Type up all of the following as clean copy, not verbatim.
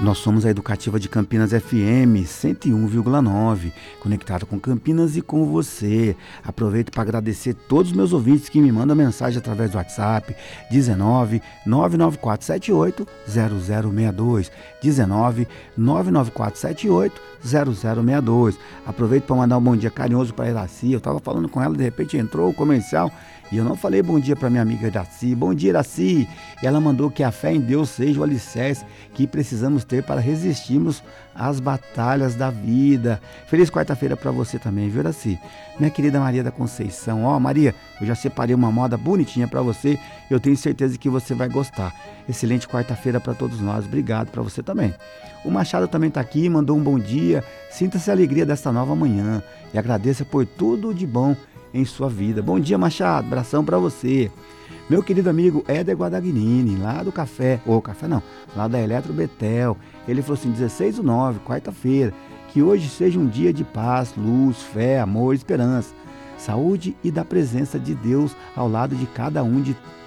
Nós somos a Educativa de Campinas FM 101,9, conectada com Campinas e com você. Aproveito para agradecer todos os meus ouvintes que me mandam mensagem através do WhatsApp 19 99478 0062, 19 99478 0062. Aproveito para mandar um bom dia carinhoso para a Iraci. Eu estava falando com ela, de repente entrou o comercial e eu não falei bom dia para minha amiga Iraci. Bom dia, Iraci. E ela mandou que a fé em Deus seja o alicerce que precisamos ter para resistirmos às batalhas da vida. Feliz quarta-feira para você também, viu, Iraci? Minha querida Maria da Conceição. Ó, Maria, eu já separei uma moda bonitinha para você. Eu tenho certeza que você vai gostar. Excelente quarta-feira para todos nós. Obrigado para você também. O Machado também está aqui, mandou um bom dia. Sinta-se a alegria desta nova manhã e agradeça por tudo de bom em sua vida. Bom dia, Machado. Abração para você. Meu querido amigo Éder Guadagnini, lá do café, lá da Eletro Betel, ele falou assim, 16/9, quarta-feira, que hoje seja um dia de paz, luz, fé, amor, esperança, saúde e da presença de Deus ao lado de cada um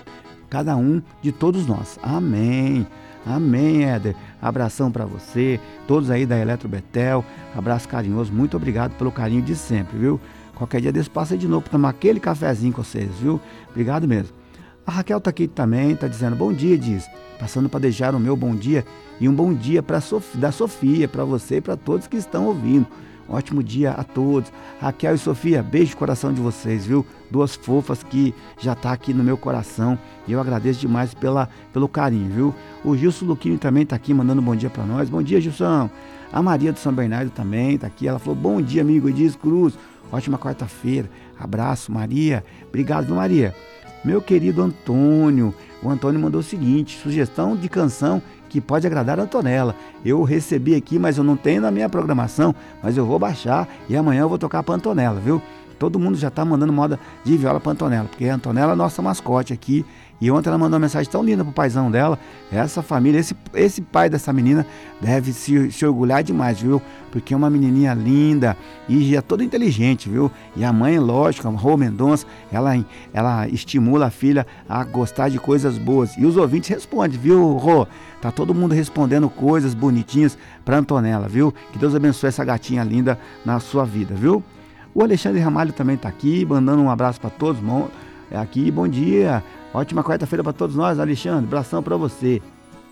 de todos nós. Amém. Amém, Éder. Abração para você, todos aí da Eletro Betel, abraço carinhoso, muito obrigado pelo carinho de sempre, viu? Qualquer dia desse passa aí de novo para tomar aquele cafezinho com vocês, viu? Obrigado mesmo. A Raquel tá aqui também, tá dizendo bom dia, diz, passando para deixar o meu bom dia e um bom dia da Sofia, para você e para todos que estão ouvindo. Um ótimo dia a todos. Raquel e Sofia, beijo no coração de vocês, viu? Duas fofas que já tá aqui no meu coração e eu agradeço demais pelo carinho, viu? O Gilson Luquini também tá aqui mandando um bom dia para nós. Bom dia, Gilson. A Maria do São Bernardo também tá aqui, ela falou bom dia, amigo Edis Cruz. Ótima quarta-feira. Abraço, Maria. Obrigado, viu, Maria? Meu querido Antônio, o Antônio mandou o seguinte, sugestão de canção que pode agradar a Antonella. Eu recebi aqui, mas eu não tenho na minha programação, mas eu vou baixar e amanhã eu vou tocar para Antonella, viu? Todo mundo já tá mandando moda de viola para Antonella, porque a Antonella é nossa mascote aqui. E ontem ela mandou uma mensagem tão linda pro paizão dela. Essa família, esse pai dessa menina deve se orgulhar demais, viu? Porque é uma menininha linda e é toda inteligente, viu? E a mãe, lógico, a Rô Mendonça, ela estimula a filha a gostar de coisas boas. E os ouvintes respondem, viu, Rô? Tá todo mundo respondendo coisas bonitinhas pra Antonella, viu? Que Deus abençoe essa gatinha linda na sua vida, viu? O Alexandre Ramalho também tá aqui, mandando um abraço para todos. Aqui, bom dia. Ótima quarta-feira para todos nós, Alexandre. Abração para você.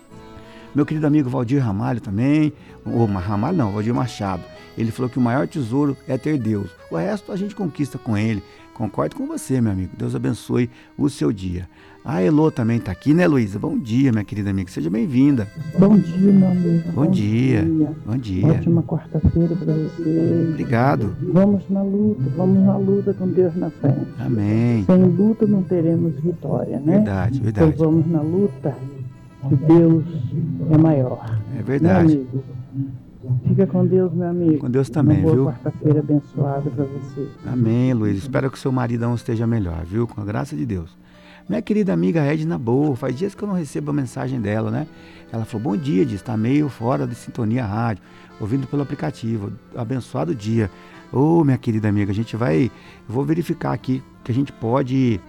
Meu querido amigo Valdir Ramalho também. Valdir Machado. Ele falou que o maior tesouro é ter Deus. O resto a gente conquista com ele. Concordo com você, meu amigo. Deus abençoe o seu dia. A Elô também está aqui, né, Luísa? Bom dia, minha querida amiga. Seja bem-vinda. Bom dia, meu amigo. Bom dia. Bom dia. Ótima quarta-feira para você. Obrigado. Vamos na luta com Deus na frente. Amém. Sem luta não teremos vitória, né? Verdade. Então vamos na luta, que Deus é maior. É verdade. Meu amigo. Fica com Deus, meu amigo. Com Deus também, uma boa viu? Quarta-feira abençoada para você. Amém, Luiz. Espero que o seu maridão esteja melhor, viu? Com a graça de Deus. Minha querida amiga Edna Boa, faz dias que eu não recebo a mensagem dela, né? Ela falou, bom dia, diz, está meio fora de sintonia rádio, ouvindo pelo aplicativo. Abençoado dia. Ô, minha querida amiga, eu vou verificar aqui que a gente pode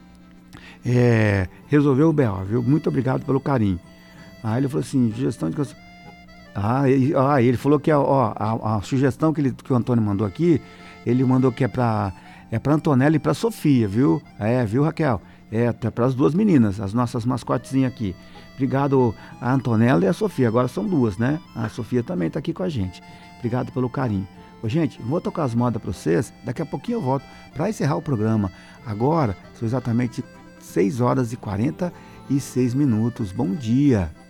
resolver o BO, viu? Muito obrigado pelo carinho. Aí ele falou assim, sugestão de canção. Ele falou que a sugestão que o Antônio mandou aqui, ele mandou que é para Antonella e para Sofia, viu? Viu, Raquel? Até para as duas meninas, as nossas mascotezinhas aqui. Obrigado a Antonella e a Sofia, agora são duas, né? A Sofia também está aqui com a gente. Obrigado pelo carinho. Gente, vou tocar as modas para vocês, daqui a pouquinho eu volto para encerrar o programa. Agora, são exatamente 6 horas e 46 minutos. Bom dia!